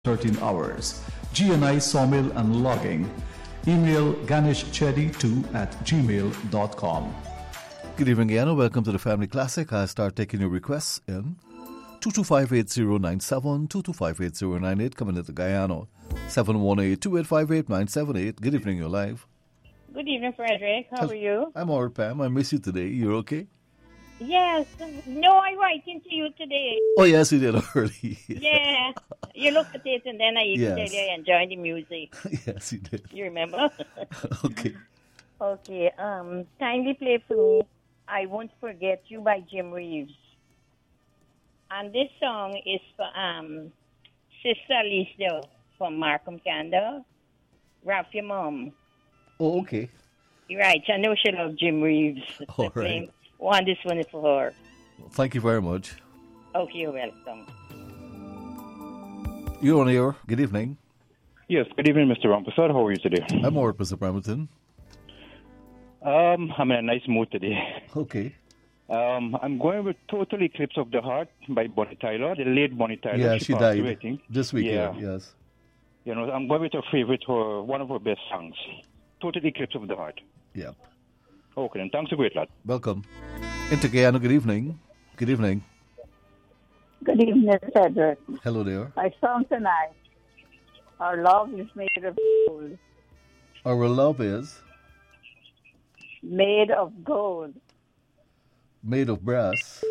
13 hours. GNI Sawmill and Logging. Email ganeshchetty2@gmail.com. Good evening, Guyana. Welcome to the Family Classic. I start taking your requests in 225-8097, 225-8098, coming into Guyana, 718-2858-978. Good evening, you're live. Good evening, Frederick. How are you? I'm all right, Pam. I miss you today. You're okay? Yes. No, I'm writing to you today. Oh, yes, you did already. Yeah. You looked at it and then I even tell you I enjoyed the music. Yes, you did. You remember? Okay. Okay. Kindly play for me I Won't Forget You by Jim Reeves. And this song is for Sister Lisa from Markham Candle. Ralph, your mom. Oh, okay. You're right. I know she loves Jim Reeves. All right. One, this one is for her. Well, thank you very much. Okay, you're welcome. You're on air. Good evening. Yes, good evening, Mr. Rampersad. How are you today? I'm all right, Mr. Brampton. I'm in a nice mood today. Okay. I'm going with Total Eclipse of the Heart by Bonnie Tyler, the late Bonnie Tyler. Yeah, she passed died away, I think. this weekend, yes. You know, I'm going with her favorite, one of her best songs, Total Eclipse of the Heart. Yep. Okay, then. Thanks a great lot. Welcome. Into Guyana, good evening. Good evening. Good evening, Cedric. Hello there. My song tonight, Our Love is Made of Gold. Our love is Made of gold. made of brass.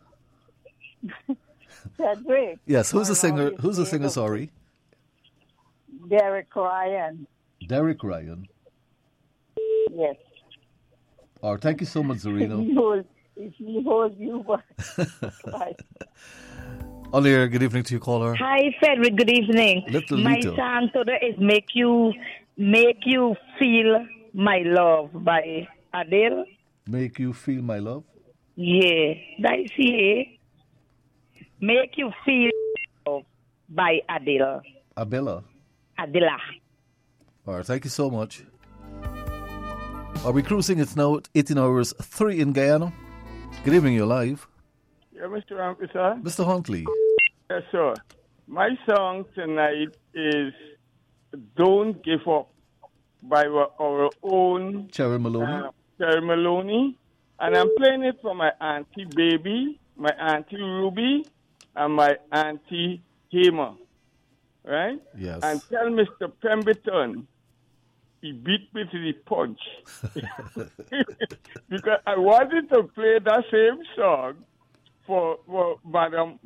Cedric. Yes, who's the singer? Love Who's the is singer, made of sorry? Derek Ryan. Derek Ryan. Yes. Oh, thank you so much, Zarino. If he holds you, but On air, good evening to you, caller. Hi, Frederick. Good evening. Little My Lito. song today is Make You Feel My Love by Adele. Make you feel my love. Yeah, that's it. Make You Feel Love by Adele. Abella. Adela. All right, thank you so much. Are we cruising? It's now 18 hours 3 in Guyana. Good evening, you're live. Yeah, Mr. Rampersad. Mr. Huntley. Yes, sir. My song tonight is Don't Give Up by our own Cherry Maloney. Terry Maloney. And I'm playing it for my auntie Baby, my auntie Ruby, and my auntie Hema. Right? Yes. And tell Mr. Pemberton he beat me to the punch. Because I wanted to play that same song for Madam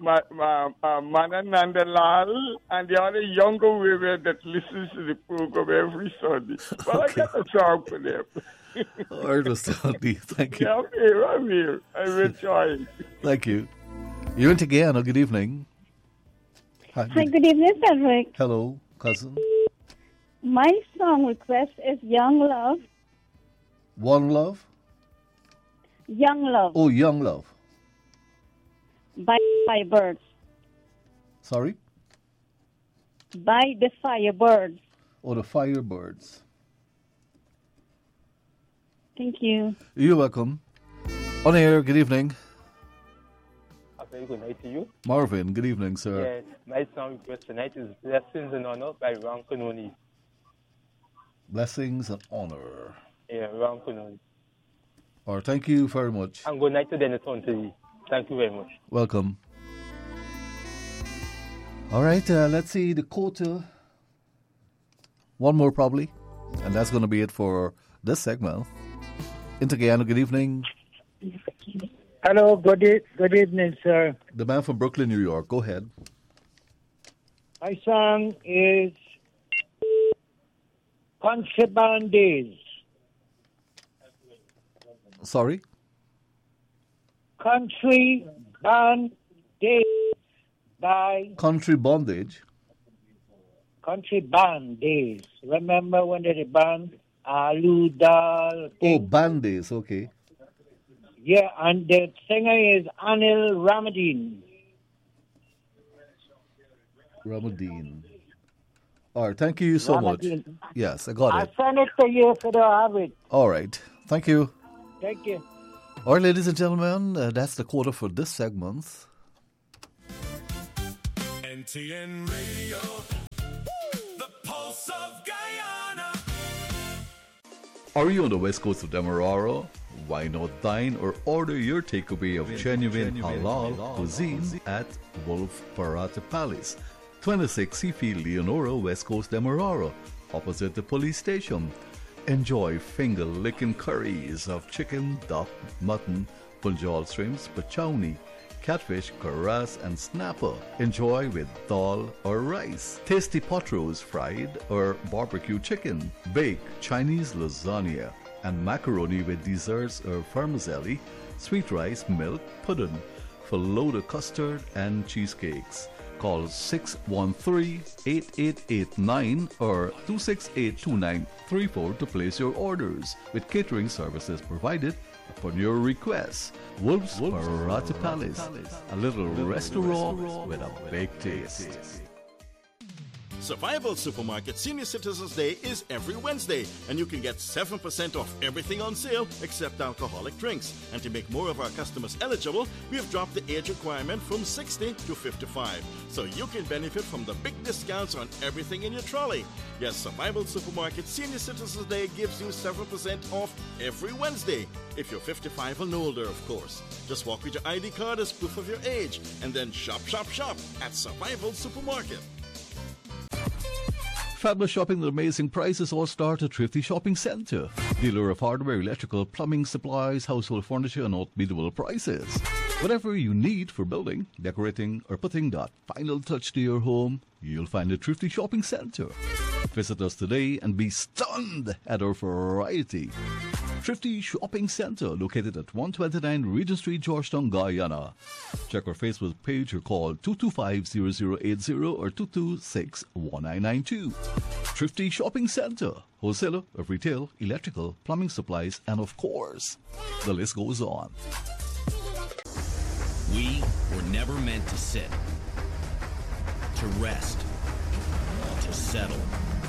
Nandalal and the other younger women that listens to the program every Sunday. But I got a song for them. All right, Mr. Huntley. Thank you. Yeah, I'm here. I'm enjoying. Thank you. You're into Guyana. Good evening. Hi, good evening, Cedric. Hello, cousin. My song request is Young Love. One Love? Young Love Oh, Young Love. by Firebirds. Sorry? By the Firebirds. Oh, the Firebirds. Thank you. You're welcome. On air, good evening. A very good night to you. Marvin, good evening, sir. Yes, my song request tonight is Blessings and Honor by Ram Kanoni. Blessings and honor. Yeah, Ram Kanoni. All right, thank you very much. And good night to Dennis Huntley. Thank you very much. Welcome. All right, let's see the quota. One more probably. And that's going to be it for this segment. Into Guyana, good evening. Hello, good evening, sir. The man from Brooklyn, New York. Go ahead. My song is Country Band Days. Sorry? Country Band Days by Country Bondage. Country Band Days. Remember when they band Aludal? Oh, Band-Aids, okay. Yeah, and the singer is Anil Ramadeen. Ramadeen. All right, thank you so Ramadeen. much. Yes, I got I it. send it to you if you don't have it. All right, thank you. Thank you. All right, ladies and gentlemen, that's the quota for this segment. NTN Radio. Are you on the west coast of Demerara? Why not dine or order your takeaway of genuine halal cuisine at Wolf Parata Palace, 26 Seafield, Leonora, West Coast, Demerara, opposite the police station. Enjoy finger-licking curries of chicken, duck, mutton, punjal shrimps, pachowni, catfish, karas, and snapper. Enjoy with dal or rice. Tasty pot roast, fried or barbecue chicken, baked Chinese lasagna, and macaroni with desserts or vermicelli, sweet rice, milk, pudding, falooda custard, and cheesecakes. Call 613-8889 or 268-2934 to place your orders, with catering services provided upon your request. Wolf's Parata Palace, a little restaurant with a big taste. Survival Supermarket Senior Citizens Day is every Wednesday, and you can get 7% off everything on sale except alcoholic drinks. And to make more of our customers eligible, we have dropped the age requirement from 60 to 55, so you can benefit from the big discounts on everything in your trolley. Yes, Survival Supermarket Senior Citizens Day gives you 7% off every Wednesday, if you're 55 and older, of course. Just walk with your ID card as proof of your age, and then shop, shop, shop at Survival Supermarket. Fabulous shopping with amazing prices all start at Thrifty Shopping Centre. Dealer of hardware, electrical, plumbing, supplies, household furniture, and unbeatable prices. Whatever you need for building, decorating, or putting that final touch to your home, you'll find at Thrifty Shopping Centre. Visit us today and be stunned at our variety. Thrifty Shopping Centre, located at 129 Regent Street, Georgetown, Guyana. Check our Facebook page or call 225-0080 or 226-1992. Thrifty Shopping Centre, wholesaler of retail, electrical, plumbing supplies, and of course, the list goes on. We were never meant to sit, to rest, to settle.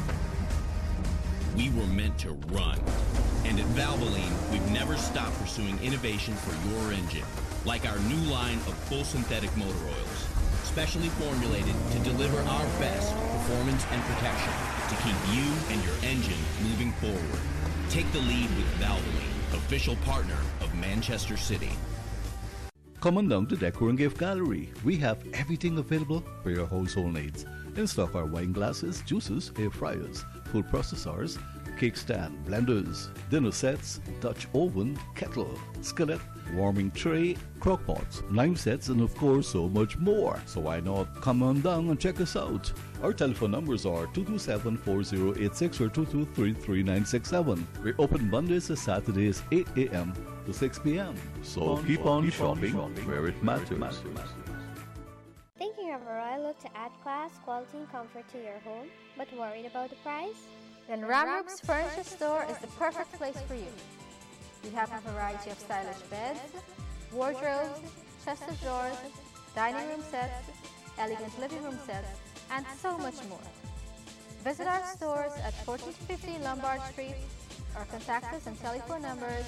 We were meant to run. And at Valvoline, we've never stopped pursuing innovation for your engine, like our new line of full synthetic motor oils, specially formulated to deliver our best performance and protection to keep you and your engine moving forward. Take the lead with Valvoline, official partner of Manchester City. Come on down to Decor and Gift Gallery. We have everything available for your household needs. In stock are wine glasses, juices, air fryers, food processors, cake stand, blenders, dinner sets, Dutch oven, kettle, skillet, warming tray, crock pots, knife sets, and of course so much more. So why not come on down and check us out? Our telephone numbers are 227-4086 or 223-3967. We're open Mondays to Saturdays 8 a.m. to 6 p.m. So keep on shopping where it matters. Thinking of a royal look to add class, quality, and comfort to your home, but worried about the price? Then Ramrooks Furniture Store is the perfect place for you. We have a variety of stylish beds, wardrobes, chest of drawers, dining room sets, elegant living room sets, and so much more. Visit our stores at 14-15 Lombard Street or contact us on telephone numbers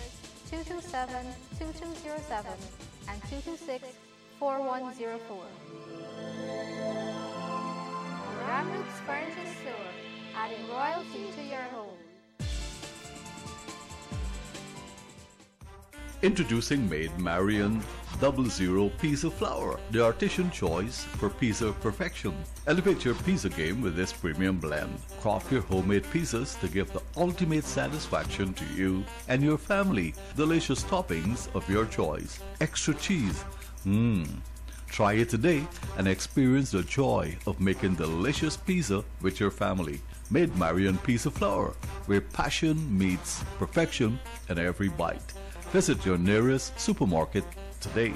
227-2207 and 226-4104. Ramrooks Furniture Store, adding royalty to your home. Introducing Maid Marian 00 Pizza Flour, the artisan choice for pizza perfection. Elevate your pizza game with this premium blend. Craft your homemade pizzas to give the ultimate satisfaction to you and your family. Delicious toppings of your choice. Extra cheese. Try it today and experience the joy of making delicious pizza with your family. Maid Marian Pizza Flour, where passion meets perfection in every bite. Visit your nearest supermarket today.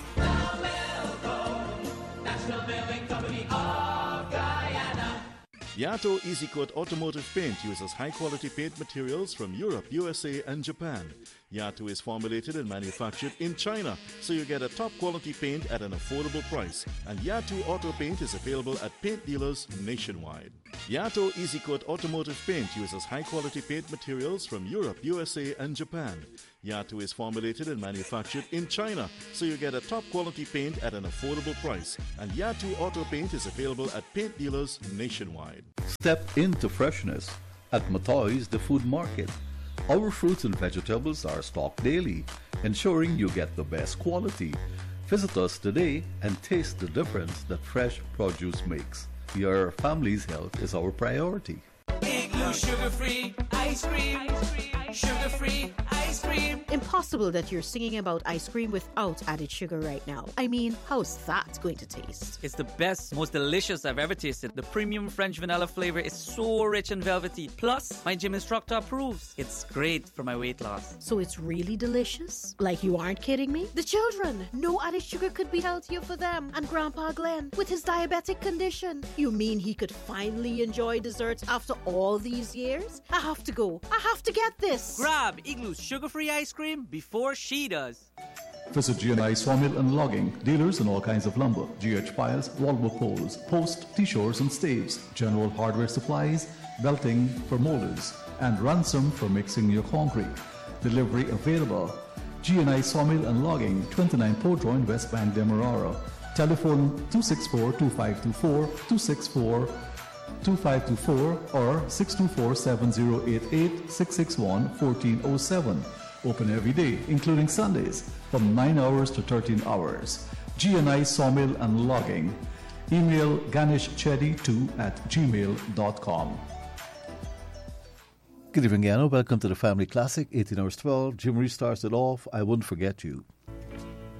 Yato Easy Coat Automotive Paint uses high-quality paint materials from Europe, USA, and Japan. Yato is formulated and manufactured in China, so you get a top-quality paint at an affordable price. And Yato Auto Paint is available at paint dealers nationwide. Yato Easy Coat Automotive Paint uses high-quality paint materials from Europe, USA, and Japan. Yato is formulated and manufactured in China, so you get a top-quality paint at an affordable price. And Yato Auto Paint is available at paint dealers nationwide. Step into freshness at Matoy's The Food Market. Our fruits and vegetables are stocked daily, ensuring you get the best quality. Visit us today and taste the difference that fresh produce makes. Your family's health is our priority. Igloo sugar-free ice cream. Sugar-free ice cream. Impossible that you're singing about ice cream without added sugar right now. I mean, how's that going to taste? It's the best, most delicious I've ever tasted. The premium French vanilla flavor is so rich and velvety. Plus, my gym instructor approves. It's great for my weight loss. So it's really delicious? Like you aren't kidding me? The children! No added sugar could be healthier for them. And Grandpa Glenn, with his diabetic condition. You mean he could finally enjoy desserts after all these years? I have to go. I have to get this. Grab Igloo's sugar-free ice cream before she does. Visit G&I Sawmill and Logging, dealers in all kinds of lumber, GH piles, wallboard poles, post, T-shores and staves, general hardware supplies, belting for molders, and ransom for mixing your concrete. Delivery available. G&I Sawmill and Logging, 29 Port Road, West Bank, Demerara. Telephone 264-2524, 264-2524 or 624-7088-661-1407. Open every day, including Sundays, from 9 hours to 13 hours. G&I Sawmill and Logging. Email ganishchedi2@gmail.com. Good evening, Gano. Welcome to the Family Classic, 18 hours 12. Jim Reeve starts it off. I Won't Forget You.